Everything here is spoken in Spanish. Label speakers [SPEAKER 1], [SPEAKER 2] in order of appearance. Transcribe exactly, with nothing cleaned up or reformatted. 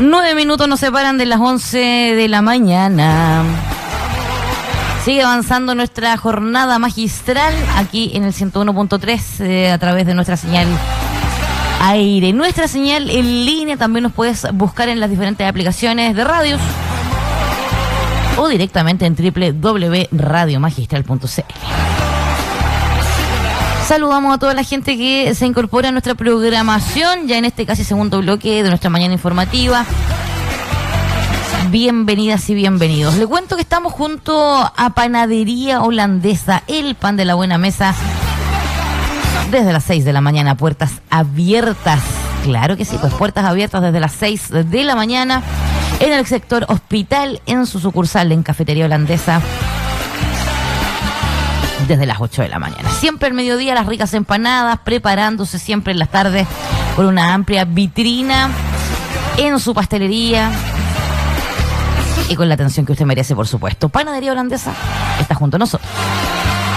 [SPEAKER 1] Nueve minutos nos separan de las once de la mañana. Sigue avanzando nuestra jornada magistral aquí en el ciento uno punto tres eh, a través de nuestra señal aire. Nuestra señal en línea también nos puedes buscar en las diferentes aplicaciones de radios o directamente en doble u doble u doble u punto radio magistral punto c l. Saludamos a toda la gente que se incorpora a nuestra programación ya en este casi segundo bloque de nuestra mañana informativa. Bienvenidas y bienvenidos. Le cuento que estamos junto a Panadería Holandesa, el pan de la buena mesa, desde las seis de la mañana, puertas abiertas. Claro que sí, pues puertas abiertas desde las seis de la mañana en el sector Hospital, en su sucursal en Cafetería Holandesa, desde las ocho de la mañana. Siempre al mediodía las ricas empanadas, preparándose siempre en las tardes con una amplia vitrina en su pastelería y con la atención que usted merece, por supuesto. Panadería Holandesa está junto a nosotros.